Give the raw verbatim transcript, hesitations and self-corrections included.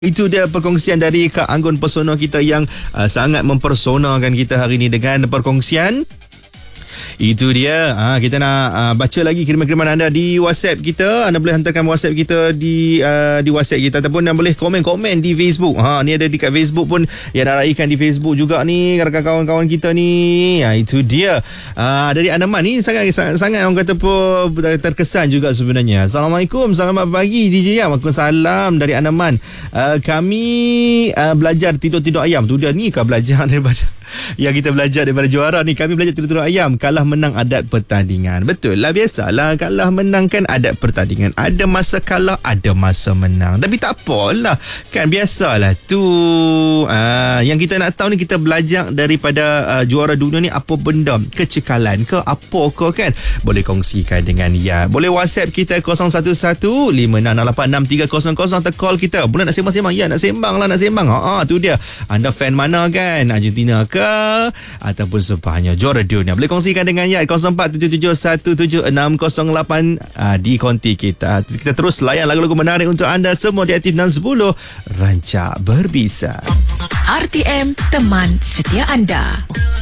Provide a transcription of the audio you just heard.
Itu dia perkongsian dari Kak Anggun Pesona kita yang uh, sangat mempersonakan kita hari ini dengan perkongsian. Itu dia. Ha, kita nak uh, baca lagi kiriman-kiriman anda di WhatsApp kita. Anda boleh hantarkan WhatsApp kita di uh, di WhatsApp kita ataupun anda boleh komen-komen di Facebook. Ha, ni ada dekat Facebook pun yang nak raikan di Facebook juga ni kawan-kawan kita ni. Ha, itu dia. Uh, dari Anaman ni sangat sangat, sangat orang kata pun terkesan juga sebenarnya. Assalamualaikum, selamat pagi D J Yam. Waalaikumsalam dari Anaman. Uh, kami uh, belajar tidur-tidur ayam. Tu dia ni kah belajar daripada yang kita belajar daripada juara ni. Kami belajar tidur-tidur ayam. Kalah menang adat pertandingan. Betul lah, biasalah. Kalah menang kan adat pertandingan. Ada masa kalah, ada masa menang. Tapi tak apalah, kan biasalah tu. Aa, yang kita nak tahu ni, kita belajar daripada uh, juara dunia ni apa benda, kecekalan ke apa ke, kan. Boleh kongsikan dengan ya. Boleh WhatsApp kita kosong satu satu lima enam lapan enam tiga kosong kosong atau call kita. Boleh nak sembang-sembang? Ya, nak sembang lah, nak sembang. Haa, tu dia. Anda fan mana, kan? Argentina ke ataupun Sepanyol juara dunia? Boleh kongsikan dengan Yat kosong empat tujuh tujuh satu tujuh enam kosong lapan uh, di konti kita. Kita terus layan lagu-lagu menarik untuk anda semua di Aktif enam sepuluh Rancak Berbisa. R T M, teman setia anda.